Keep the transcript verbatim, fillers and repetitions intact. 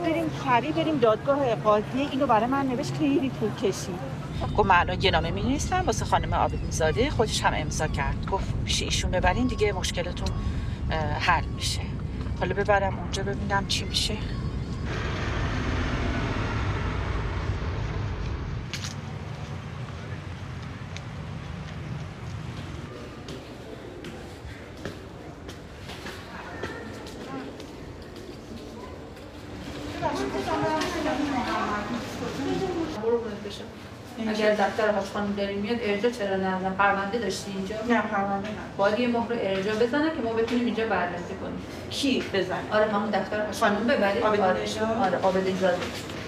بریم سریع بریم دادگاه قاضی. اینو برای من نوشت خیلی طول کشید. گفت من الان یه نامه می‌نویسم واسه خانم عابدین‌زاده، خودش هم امضا کرد. گفت پیش ایشون ببرین دیگه مشکلتون حل میشه. حالا ببرم اونجا ببینم چی میشه. اگر دفتر حاج خانم داری میاد ارجاع چرا ندادن؟ پرونده داشتی اینجا؟ نه پرونده نه. باید یه مهر ارجاع بزنه که ما بتونیم اینجا بررسی کنیم. کی بزنه؟ آره همون دفتر حاج خانم ببرید. آره آره عابدین‌زاده.